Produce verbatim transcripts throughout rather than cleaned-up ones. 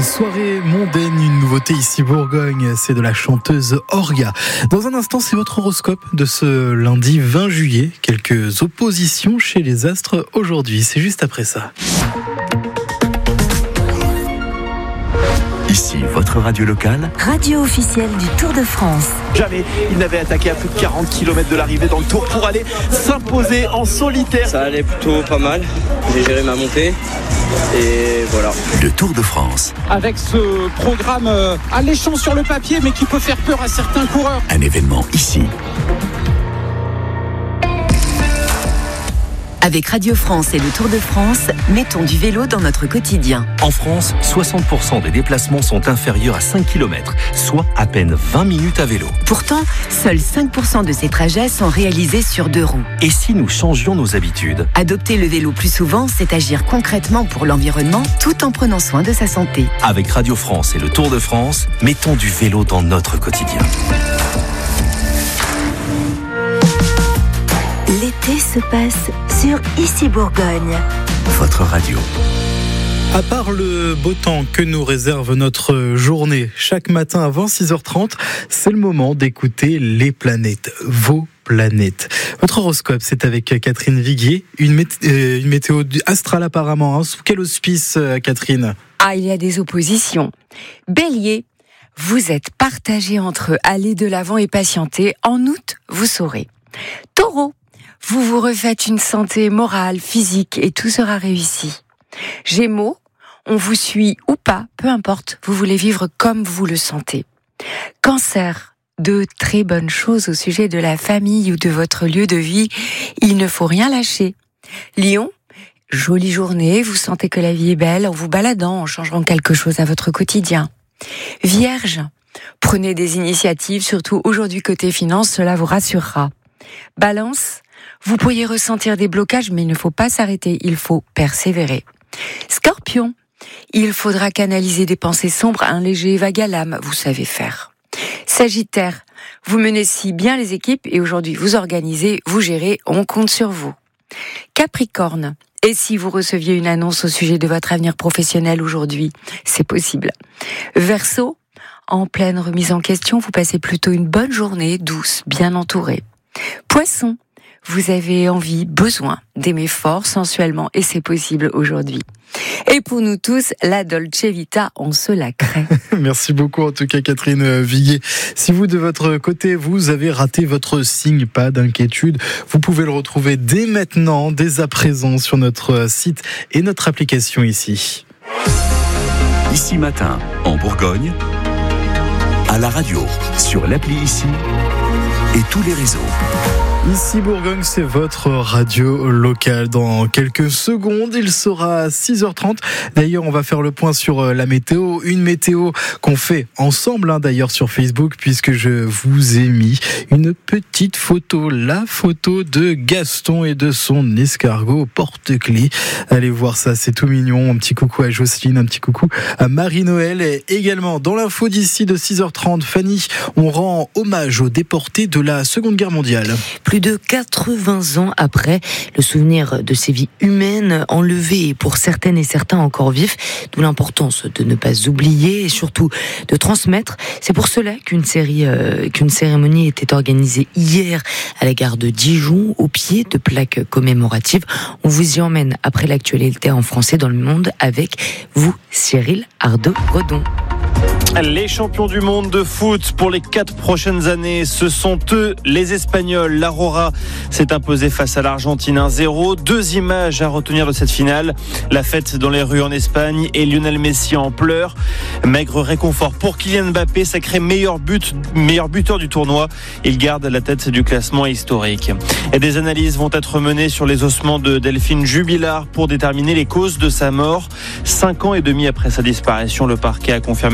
Soirée mondaine, une nouveauté ici Bourgogne, c'est de la chanteuse Orga. Dans un instant, c'est votre horoscope de ce lundi vingt juillet. Quelques oppositions chez les astres aujourd'hui, c'est juste après ça. Ici, votre radio locale. Radio officielle du Tour de France. Jamais il n'avait attaqué à plus de quarante kilomètres de l'arrivée dans le Tour pour aller s'imposer en solitaire. Ça allait plutôt pas mal. J'ai géré ma montée. Et voilà. Le Tour de France. Avec ce programme euh, alléchant sur le papier, mais qui peut faire peur à certains coureurs. Un événement ici. Avec Radio France et le Tour de France, mettons du vélo dans notre quotidien. En France, soixante pour cent des déplacements sont inférieurs à cinq kilomètres, soit à peine vingt minutes à vélo. Pourtant, seuls cinq pour cent de ces trajets sont réalisés sur deux roues. Et si nous changions nos habitudes ? Adopter le vélo plus souvent, c'est agir concrètement pour l'environnement tout en prenant soin de sa santé. Avec Radio France et le Tour de France, mettons du vélo dans notre quotidien. L'été se passe sur Ici Bourgogne. Votre radio. À part le beau temps que nous réserve notre journée chaque matin avant six heures trente, c'est le moment d'écouter les planètes, vos planètes. Votre horoscope, c'est avec Catherine Viguier, une, mét- euh, une météo astrale apparemment. Hein. Sous quel auspice, euh, Catherine ? Ah, il y a des oppositions. Bélier, vous êtes partagé entre aller de l'avant et patienter. En août, vous saurez. Taureau, vous vous refaites une santé morale, physique et tout sera réussi. Gémeaux, on vous suit ou pas, peu importe, vous voulez vivre comme vous le sentez. Cancer, de très bonnes choses au sujet de la famille ou de votre lieu de vie, il ne faut rien lâcher. Lion, jolie journée, vous sentez que la vie est belle en vous baladant, en changeant quelque chose à votre quotidien. Vierge, prenez des initiatives, surtout aujourd'hui côté finance, cela vous rassurera. Balance, vous pourriez ressentir des blocages, mais il ne faut pas s'arrêter, il faut persévérer. Scorpion, il faudra canaliser des pensées sombres, un léger vague à l'âme, vous savez faire. Sagittaire, vous menez si bien les équipes et aujourd'hui vous organisez, vous gérez, on compte sur vous. Capricorne, et si vous receviez une annonce au sujet de votre avenir professionnel aujourd'hui, c'est possible. Verseau, en pleine remise en question, vous passez plutôt une bonne journée, douce, bien entourée. Poisson, vous avez envie, besoin d'aimer fort sensuellement et c'est possible aujourd'hui. Et pour nous tous, la Dolce Vita, on se la crée. Merci beaucoup en tout cas Catherine Viguier. Si vous de votre côté, vous avez raté votre signe, pas d'inquiétude, vous pouvez le retrouver dès maintenant, dès à présent sur notre site et notre application ici. Ici matin, en Bourgogne, à la radio, sur l'appli Ici et tous les réseaux. Ici Bourgogne, c'est votre radio locale. Dans quelques secondes, il sera six heures trente. D'ailleurs, on va faire le point sur la météo. Une météo qu'on fait ensemble, hein, d'ailleurs, sur Facebook, puisque je vous ai mis une petite photo. La photo de Gaston et de son escargot porte-clés. Allez voir ça, c'est tout mignon. Un petit coucou à Jocelyne, un petit coucou à Marie-Noël. Et également, dans l'info d'ici de six heures trente, Fanny, on rend hommage aux déportés de la Seconde Guerre mondiale. Plus de quatre-vingts ans après, le souvenir de ces vies humaines enlevées et pour certaines et certains encore vifs, d'où l'importance de ne pas oublier et surtout de transmettre. C'est pour cela qu'une série, euh, qu'une cérémonie était organisée hier à la gare de Dijon, au pied de plaques commémoratives. On vous y emmène après l'actualité en français dans le monde avec vous, Cyril Ardo-Godon. Les champions du monde de foot pour les quatre prochaines années, ce sont eux, les Espagnols. L'Aurora s'est imposée face à l'Argentine un zéro. Deux images à retenir de cette finale. La fête dans les rues en Espagne et Lionel Messi en pleurs. Maigre réconfort pour Kylian Mbappé, sacré meilleur but, meilleur buteur du tournoi. Il garde la tête du classement historique. Et des analyses vont être menées sur les ossements de Delphine Jubilard pour déterminer les causes de sa mort. Cinq ans et demi après sa disparition, le parquet a confirmé hier soir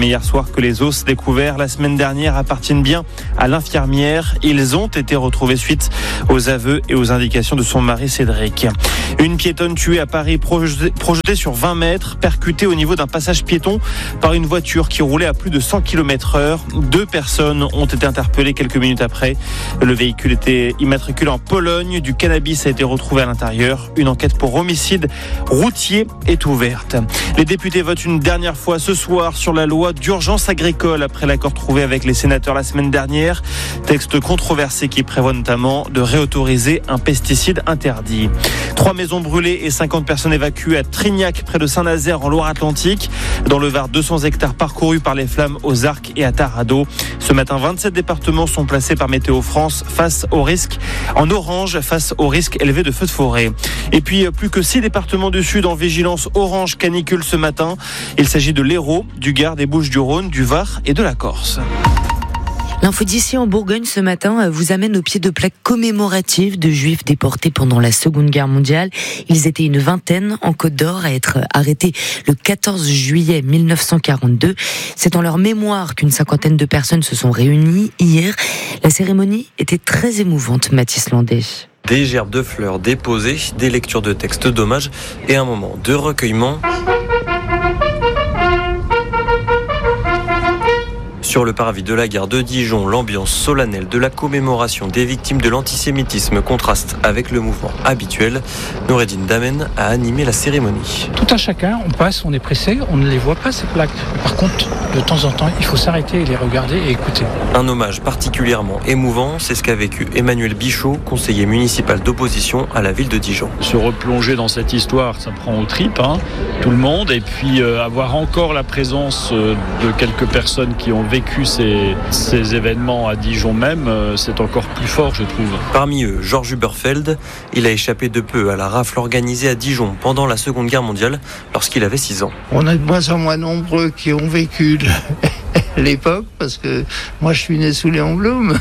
savoir que les os découverts la semaine dernière appartiennent bien à l'infirmière. Ils ont été retrouvés suite aux aveux et aux indications de son mari Cédric. Une piétonne tuée à Paris, projetée, projetée sur vingt mètres, percutée au niveau d'un passage piéton par une voiture qui roulait à plus de cent kilomètres heure. Deux personnes ont été interpellées quelques minutes après. Le véhicule était immatriculé en Pologne. Du cannabis a été retrouvé à l'intérieur. Une enquête pour homicide routier est ouverte. Les députés votent une dernière fois ce soir sur la loi d'urgence agricole après l'accord trouvé avec les sénateurs la semaine dernière. Texte controversé qui prévoit notamment de réautoriser un pesticide interdit. Trois maisons brûlées et cinquante personnes évacuées à Trignac, près de Saint-Nazaire, en Loire-Atlantique. Dans le Var, deux cents hectares parcourus par les flammes aux Arcs et à Tarado. Ce matin, vingt-sept départements sont placés par Météo France face au risque, en orange, face au risque élevé de feux de forêt. Et puis, plus que six départements du Sud en vigilance orange canicule ce matin. Il s'agit de l'Hérault, du Gard, des Bouches-du-Rhône, du Var et de la Corse. L'info d'ici en Bourgogne ce matin vous amène au pied de plaques commémoratives de juifs déportés pendant la Seconde Guerre mondiale. Ils étaient une vingtaine en Côte d'Or à être arrêtés le quatorze juillet mille neuf cent quarante-deux. C'est en leur mémoire qu'une cinquantaine de personnes se sont réunies hier. La cérémonie était très émouvante, Mathis Landais. Des gerbes de fleurs déposées, des lectures de textes d'hommage et un moment de recueillement. Sur le parvis de la gare de Dijon, l'ambiance solennelle de la commémoration des victimes de l'antisémitisme contraste avec le mouvement habituel. Noureddine Damen a animé la cérémonie. Tout un chacun, on passe, on est pressé, on ne les voit pas ces plaques. Par contre, de temps en temps, il faut s'arrêter et les regarder et écouter. Un hommage particulièrement émouvant, c'est ce qu'a vécu Emmanuel Bichot, conseiller municipal d'opposition à la ville de Dijon. Se replonger dans cette histoire, ça prend aux tripes, hein, tout le monde, et puis euh, avoir encore la présence euh, de quelques personnes qui ont vécu vécu ces, ces événements à Dijon même, c'est encore plus fort, je trouve. Parmi eux, Georges Huberfeld. Il a échappé de peu à la rafle organisée à Dijon pendant la Seconde Guerre mondiale, lorsqu'il avait six ans. On est de moins en moins nombreux qui ont vécu l'époque, parce que moi je suis né sous Léon Blum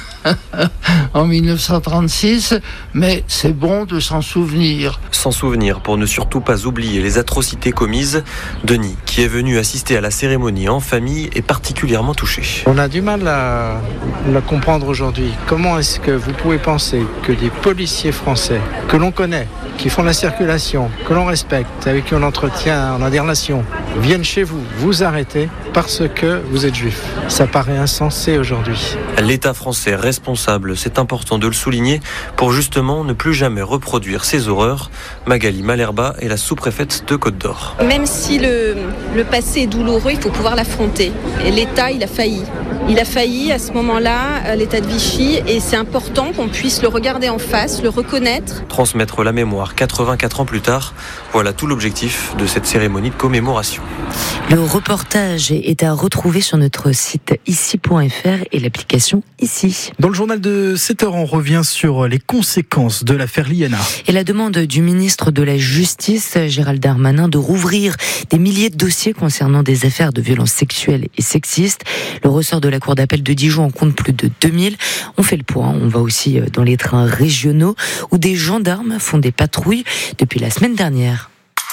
en mille neuf cent trente-six, mais c'est bon de s'en souvenir. S'en souvenir pour ne surtout pas oublier les atrocités commises. Denis, qui est venu assister à la cérémonie en famille, est particulièrement touché. On a du mal à la comprendre aujourd'hui. Comment est-ce que vous pouvez penser que des policiers français que l'on connaît, qui font la circulation, que l'on respecte, avec qui on entretient, on a des relations, viennent chez vous, vous arrêter parce que vous êtes juif? Ça paraît insensé aujourd'hui. L'État français responsable, c'est important de le souligner, pour justement ne plus jamais reproduire ces horreurs. Magali Malherba est la sous-préfète de Côte d'Or. Même si le, le passé est douloureux, il faut pouvoir l'affronter. Et l'État, il a failli. Il a failli à ce moment-là, l'État de Vichy, et c'est important qu'on puisse le regarder en face, le reconnaître. Transmettre la mémoire quatre-vingt-quatre ans plus tard, voilà tout l'objectif de cette cérémonie de commémoration. Le reportage est à retrouver sur notre site ici point f r et l'application Ici. Dans le journal de sept heures, on revient sur les conséquences de l'affaire Liana. Et la demande du ministre de la Justice, Gérald Darmanin, de rouvrir des milliers de dossiers concernant des affaires de violences sexuelles et sexistes. Le ressort de la Cour d'appel de Dijon en compte plus de deux mille. On fait le point. On va aussi dans les trains régionaux où des gendarmes font des patrouilles depuis la semaine dernière.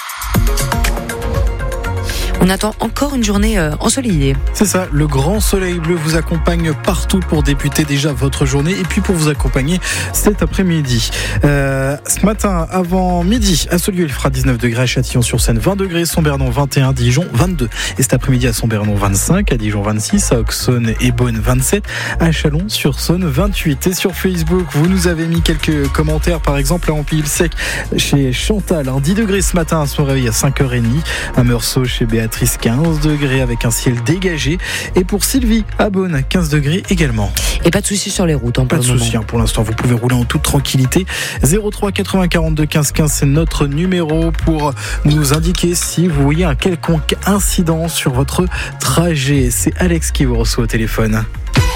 On attend encore une journée ensoleillée. C'est ça, le grand soleil bleu vous accompagne partout pour débuter déjà votre journée et puis pour vous accompagner cet après-midi. Euh, ce matin, avant midi, à Saulieu, il fera dix-neuf degrés, à Châtillon-sur-Seine vingt degrés, Sombernon vingt et un, Dijon vingt-deux. Et cet après-midi à Sombernon vingt-cinq, à Dijon vingt-six, à Auxonne et Beaune vingt-sept, à Chalon-sur-Saône vingt-huit. Et sur Facebook, vous nous avez mis quelques commentaires, par exemple à Ampille-le-Sec chez Chantal, hein, dix degrés ce matin, à son réveil à cinq heures trente, à Meursault chez Béatrice, quinze degrés avec un ciel dégagé. Et pour Sylvie, à Beaune, quinze degrés également. Et pas de soucis sur les routes. Hein, pas de soucis, hein, pour l'instant, vous pouvez rouler en toute tranquillité. zéro trois quatre-vingts quarante-deux quinze quinze, c'est notre numéro pour nous indiquer si vous voyez un quelconque incident sur votre trajet. C'est Alex qui vous reçoit au téléphone.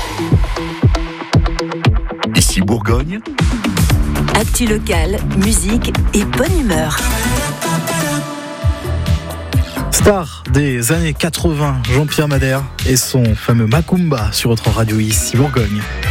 Ici Bourgogne. Actu locale, musique et bonne humeur. Star des années quatre-vingts, Jean-Pierre Madère et son fameux Macumba sur votre radio Ici Bourgogne.